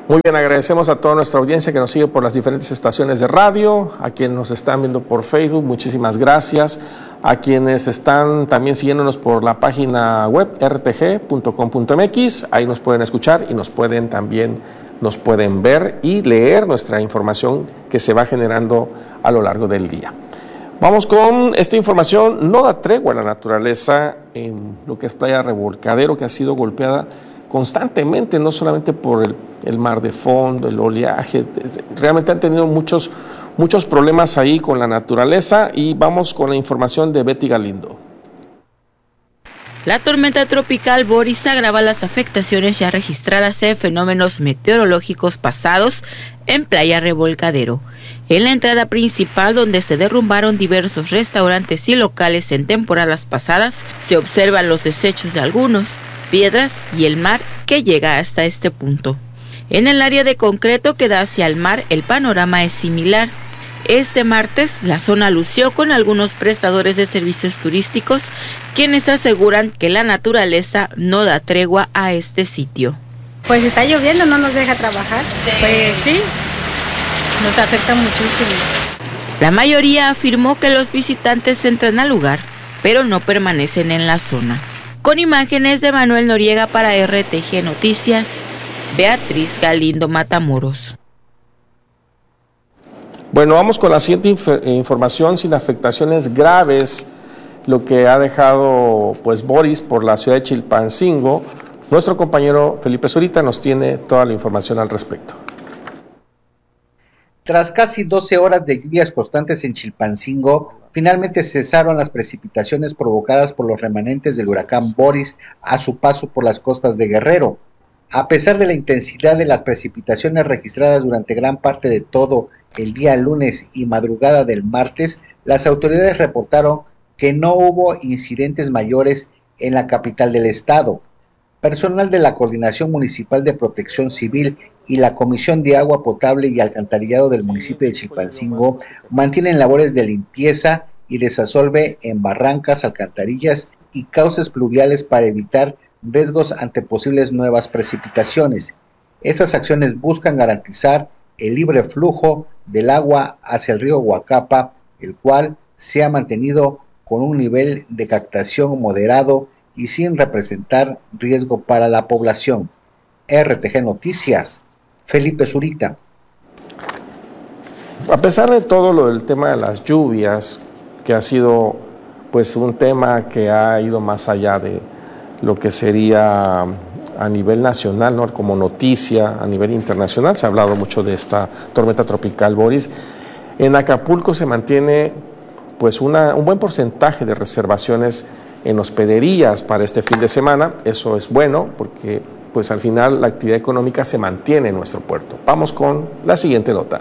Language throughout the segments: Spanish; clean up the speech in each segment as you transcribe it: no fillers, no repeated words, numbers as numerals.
Muy bien, agradecemos a toda nuestra audiencia que nos sigue por las diferentes estaciones de radio, a quienes nos están viendo por Facebook, muchísimas gracias, a quienes están también siguiéndonos por la página web rtg.com.mx, ahí nos pueden escuchar y nos pueden ver y leer nuestra información que se va generando a lo largo del día. Vamos con esta información. No da tregua a la naturaleza en lo que es Playa Revolcadero, que ha sido golpeada constantemente, no solamente por el mar de fondo, el oleaje. Realmente han tenido muchos problemas ahí con la naturaleza, y vamos con la información de Betty Galindo. La tormenta tropical Boris agrava las afectaciones ya registradas en fenómenos meteorológicos pasados en Playa Revolcadero. En la entrada principal, donde se derrumbaron diversos restaurantes y locales en temporadas pasadas, se observan los desechos de algunos, piedras y el mar que llega hasta este punto. En el área de concreto que da hacia el mar, el panorama es similar. Este martes, la zona lució con algunos prestadores de servicios turísticos, quienes aseguran que la naturaleza no da tregua a este sitio. Pues está lloviendo, no nos deja trabajar. Pues sí, nos afecta muchísimo. La mayoría afirmó que los visitantes entran al lugar, pero no permanecen en la zona. Con imágenes de Manuel Noriega para RTG Noticias, Beatriz Galindo Matamoros. Bueno, vamos con la siguiente información. Sin afectaciones graves, lo que ha dejado Boris por la ciudad de Chilpancingo. Nuestro compañero Felipe Zurita nos tiene toda la información al respecto. Tras casi 12 horas de lluvias constantes en Chilpancingo, finalmente cesaron las precipitaciones provocadas por los remanentes del huracán Boris a su paso por las costas de Guerrero. A pesar de la intensidad de las precipitaciones registradas durante gran parte de todo el día lunes y madrugada del martes, las autoridades reportaron que no hubo incidentes mayores en la capital del estado. Personal de la Coordinación Municipal de Protección Civil y la Comisión de Agua Potable y Alcantarillado del municipio de Chilpancingo mantienen labores de limpieza y desasolve en barrancas, alcantarillas y cauces pluviales para evitar riesgos ante posibles nuevas precipitaciones. Estas acciones buscan garantizar el libre flujo del agua hacia el río Huacapa, el cual se ha mantenido con un nivel de captación moderado y sin representar riesgo para la población. RTG Noticias, Felipe Zurita. A pesar de todo lo del tema de las lluvias, que ha sido un tema que ha ido más allá de lo que sería a nivel nacional, ¿no? Como noticia a nivel internacional, se ha hablado mucho de esta tormenta tropical Boris. En Acapulco se mantiene un buen porcentaje de reservaciones en hospederías para este fin de semana. Eso es bueno porque al final la actividad económica se mantiene en nuestro puerto. Vamos con la siguiente nota.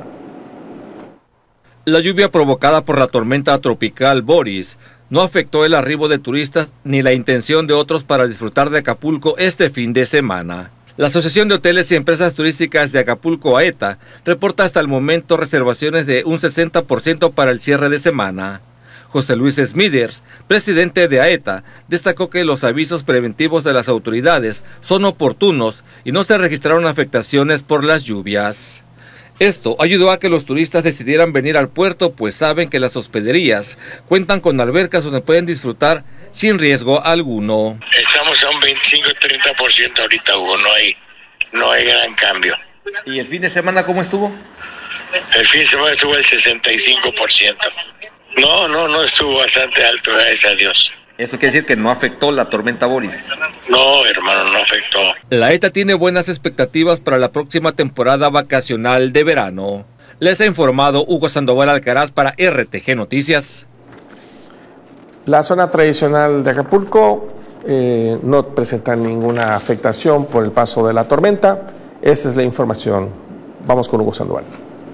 La lluvia provocada por la tormenta tropical Boris no afectó el arribo de turistas ni la intención de otros para disfrutar de Acapulco este fin de semana. La Asociación de Hoteles y Empresas Turísticas de Acapulco, AETA, reporta hasta el momento reservaciones de un 60% para el cierre de semana. José Luis Smithers, presidente de AETA, destacó que los avisos preventivos de las autoridades son oportunos y no se registraron afectaciones por las lluvias. Esto ayudó a que los turistas decidieran venir al puerto, pues saben que las hospederías cuentan con albercas donde pueden disfrutar sin riesgo alguno. Estamos a un 25-30% ahorita, Hugo, no hay gran cambio. ¿Y el fin de semana cómo estuvo? El fin de semana estuvo al 65%. No, estuvo bastante alto, gracias a Dios. ¿Eso quiere decir que no afectó la tormenta Boris? No, hermano, no afectó. La AETA tiene buenas expectativas para la próxima temporada vacacional de verano. Les ha informado Hugo Sandoval Alcaraz para RTG Noticias. La zona tradicional de Acapulco no presenta ninguna afectación por el paso de la tormenta. Esa es la información. Vamos con Hugo Sandoval.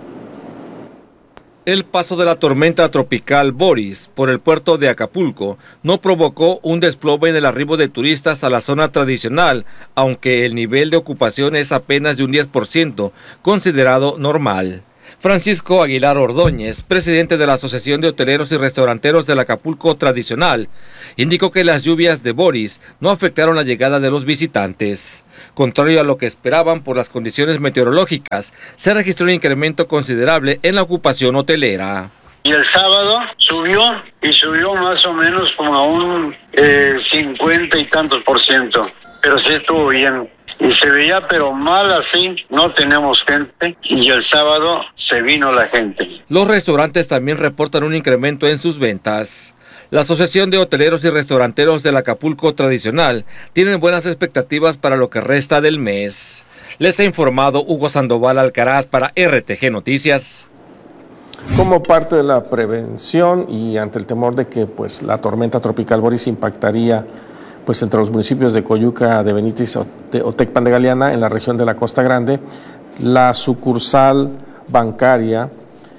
El paso de la tormenta tropical Boris por el puerto de Acapulco no provocó un desplome en el arribo de turistas a la zona tradicional, aunque el nivel de ocupación es apenas de un 10%, considerado normal. Francisco Aguilar Ordóñez, presidente de la Asociación de Hoteleros y Restauranteros del Acapulco Tradicional, indicó que las lluvias de Boris no afectaron la llegada de los visitantes. Contrario a lo que esperaban por las condiciones meteorológicas, se registró un incremento considerable en la ocupación hotelera. Y el sábado subió más o menos como a un 50 y tantos %, pero sí estuvo bien. Y se veía pero mal así, no tenemos gente, y el sábado se vino la gente. Los restaurantes también reportan un incremento en sus ventas. La Asociación de Hoteleros y Restauranteros del Acapulco Tradicional tienen buenas expectativas para lo que resta del mes. Les ha informado Hugo Sandoval Alcaraz para RTG Noticias. Como parte de la prevención y ante el temor de que pues la tormenta tropical Boris impactaría pues entre los municipios de Coyuca, de Benítez o Tecpan de Galeana, en la región de la Costa Grande, la sucursal bancaria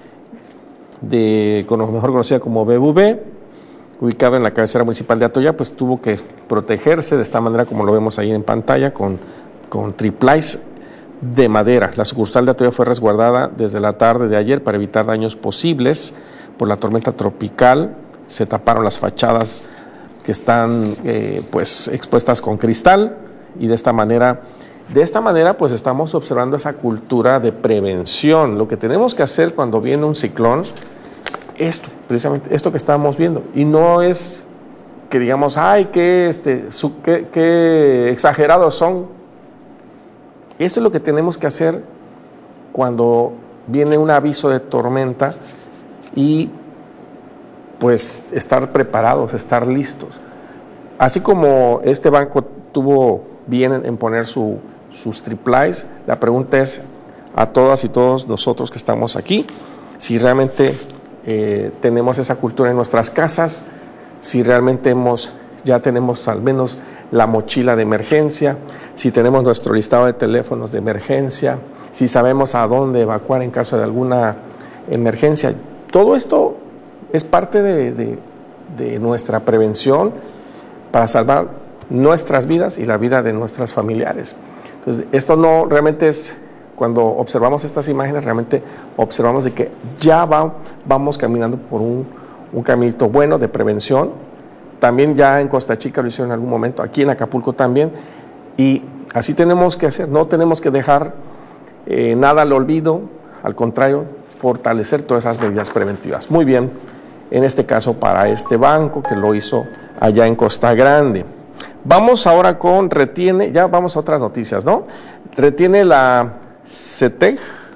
mejor conocida como BBV, ubicada en la cabecera municipal de Atoya, pues tuvo que protegerse de esta manera, como lo vemos ahí en pantalla, con triplais de madera. La sucursal de Atoya fue resguardada desde la tarde de ayer para evitar daños posibles por la tormenta tropical. Se taparon las fachadas que están pues expuestas con cristal, y de esta manera pues estamos observando esa cultura de prevención. Lo que tenemos que hacer cuando viene un ciclón, precisamente esto que estamos viendo, y no es que digamos, ay, qué exagerados son. Esto es lo que tenemos que hacer cuando viene un aviso de tormenta, y pues estar preparados, estar listos. Así como este banco tuvo bien en poner sus triplais, la pregunta es a todas y todos nosotros que estamos aquí, si realmente tenemos esa cultura en nuestras casas, si realmente ya tenemos al menos la mochila de emergencia, si tenemos nuestro listado de teléfonos de emergencia, si sabemos a dónde evacuar en caso de alguna emergencia. Todo esto es parte de nuestra prevención para salvar nuestras vidas y la vida de nuestros familiares. Entonces, esto no realmente es, cuando observamos estas imágenes, realmente observamos de que ya vamos caminando por un caminito bueno de prevención. También ya en Costa Chica lo hicieron en algún momento, aquí en Acapulco también, y así tenemos que hacer. No tenemos que dejar nada al olvido, al contrario, fortalecer todas esas medidas preventivas. Muy bien, en este caso para este banco que lo hizo allá en Costa Grande. Vamos ahora con ya vamos a otras noticias, ¿no? Retiene la CETEG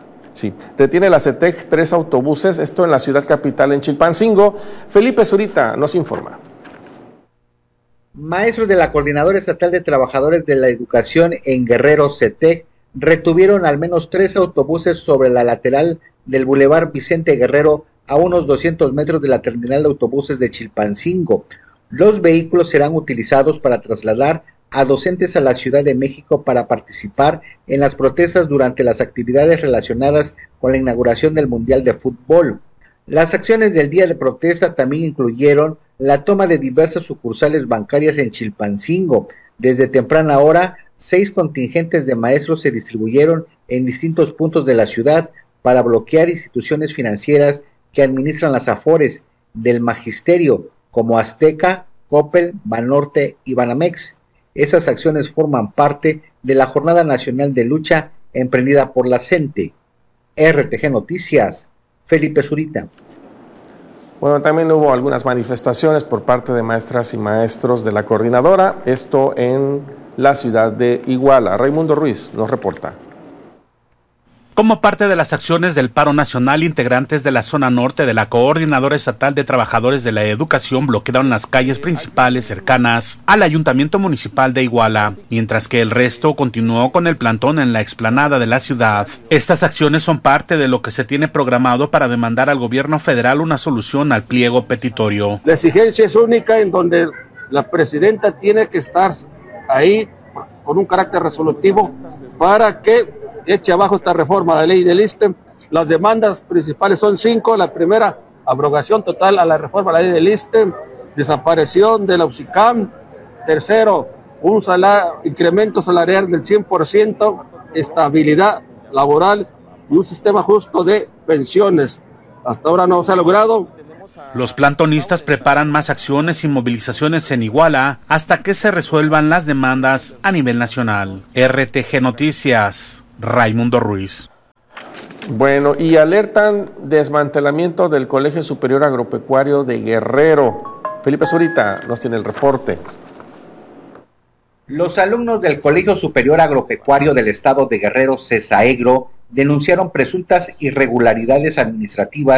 3 autobuses, esto en la ciudad capital, en Chilpancingo. Felipe Zurita nos informa. Maestros de la Coordinadora Estatal de Trabajadores de la Educación en Guerrero, CETEG, retuvieron al menos 3 autobuses sobre la lateral del Boulevard Vicente Guerrero, a unos 200 metros de la terminal de autobuses de Chilpancingo. Los vehículos serán utilizados para trasladar a docentes a la Ciudad de México para participar en las protestas durante las actividades relacionadas con la inauguración del Mundial de Fútbol. Las acciones del día de protesta también incluyeron la toma de diversas sucursales bancarias en Chilpancingo. Desde temprana hora, 6 contingentes de maestros se distribuyeron en distintos puntos de la ciudad para bloquear instituciones financieras que administran las afores del magisterio, como Azteca, Coppel, Banorte y Banamex. Esas acciones forman parte de la Jornada Nacional de Lucha emprendida por la CENTE. RTG Noticias, Felipe Zurita. Bueno, también hubo algunas manifestaciones por parte de maestras y maestros de la coordinadora, esto en la ciudad de Iguala. Raimundo Ruiz nos reporta. Como parte de las acciones del paro nacional, integrantes de la zona norte de la Coordinadora Estatal de Trabajadores de la Educación bloquearon las calles principales cercanas al Ayuntamiento Municipal de Iguala, mientras que el resto continuó con el plantón en la explanada de la ciudad. Estas acciones son parte de lo que se tiene programado para demandar al gobierno federal una solución al pliego petitorio. La exigencia es única, en donde la presidenta tiene que estar ahí con un carácter resolutivo para que eche abajo esta reforma a la ley del ISSSTE. Las demandas principales son 5. La primera, abrogación total a la reforma a la ley del ISSSTE, desaparición de la UCICAM. Tercero, un incremento salarial del 100%, estabilidad laboral y un sistema justo de pensiones. Hasta ahora no se ha logrado. Los plantonistas preparan más acciones y movilizaciones en Iguala hasta que se resuelvan las demandas a nivel nacional. RTG Noticias, Raimundo Ruiz. Bueno, y alertan desmantelamiento del Colegio Superior Agropecuario de Guerrero. Felipe Zurita nos tiene el reporte. Los alumnos del Colegio Superior Agropecuario del Estado de Guerrero, CESAEGRO, denunciaron presuntas irregularidades administrativas